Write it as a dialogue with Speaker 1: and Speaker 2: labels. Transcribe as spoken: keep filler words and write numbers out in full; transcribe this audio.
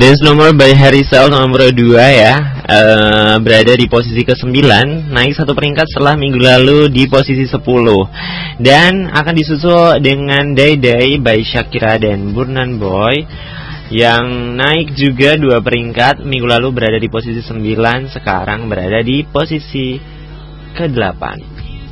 Speaker 1: Dance Nomor by Harry Styles nomor dua ya, uh, berada di posisi kesembilan, naik satu peringkat setelah minggu lalu di posisi sepuluh. Dan akan disusul dengan Day Day by Shakira dan Burna Boy yang naik juga dua peringkat, minggu lalu berada di posisi sembilan, sekarang berada di posisi kedelapan.